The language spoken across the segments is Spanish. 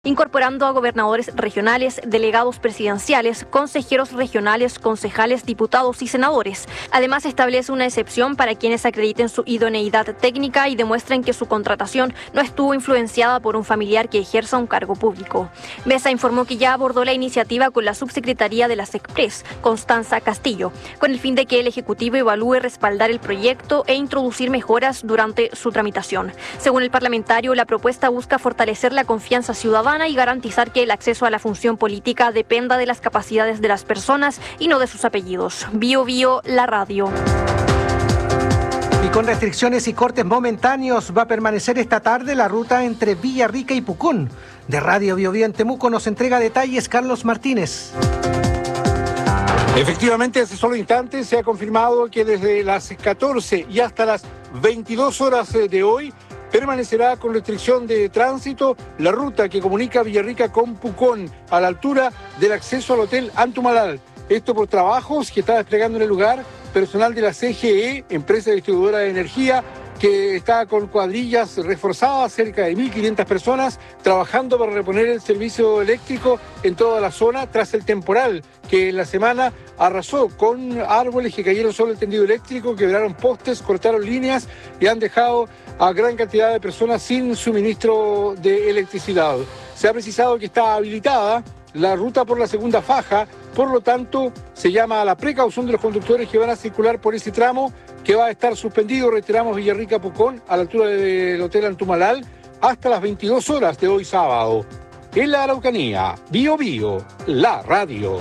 incorporando a gobernadores regionales, delegados presidenciales, consejeros regionales, concejales, diputados y senadores. Además, establece una excepción para quienes acrediten su idoneidad técnica y demuestren que su contratación no estuvo influenciada por un familiar que ejerza un cargo público. Mesa informó que ya abordó la iniciativa con la subsecretaría de la SECPRES, Constanza Castillo, con el fin de que el Ejecutivo evalúe respaldar el proyecto e introducir mejoras durante su tramitación. Según el parlamentario, la propuesta busca fortalecer la confianza ciudadana y garantizar que el acceso a la función política dependa de las capacidades de las personas y no de sus apellidos. Bio Bio, la radio. Y con restricciones y cortes momentáneos va a permanecer esta tarde la ruta entre Villarrica y Pucón. De Radio Bio Bio en Temuco nos entrega detalles Carlos Martínez. Efectivamente, hace solo instantes se ha confirmado que desde las 14 y hasta las 22 horas de hoy permanecerá con restricción de tránsito la ruta que comunica Villarrica con Pucón a la altura del acceso al Hotel Antumalal. Esto por trabajos que está desplegando en el lugar personal de la CGE, empresa distribuidora de energía, que está con cuadrillas reforzadas, cerca de 1.500 personas, trabajando para reponer el servicio eléctrico en toda la zona tras el temporal que en la semana arrasó con árboles que cayeron sobre el tendido eléctrico, quebraron postes, cortaron líneas y han dejado a gran cantidad de personas sin suministro de electricidad. Se ha precisado que está habilitada la ruta por la segunda faja, por lo tanto se llama a la precaución de los conductores que van a circular por ese tramo que va a estar suspendido. Reiteramos, Villarrica-Pucón a la altura del Hotel Antumalal hasta las 22 horas de hoy sábado. En la Araucanía, Bio Bio, la radio.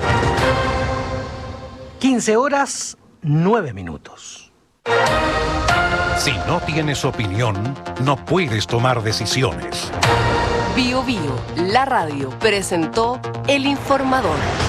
15 horas, 9 minutos. Si no tienes opinión, no puedes tomar decisiones. Bio Bio, la radio, presentó El Informador.